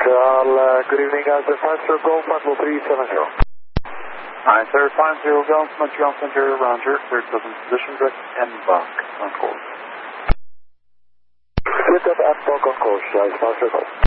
Montreal, good evening, Azure 50 Golf, Apple 370. Alright, sir, 50 Golf, Montreal Center, Roger, 37 position, direct and back, on course. Get up at back on course, 50 Golf.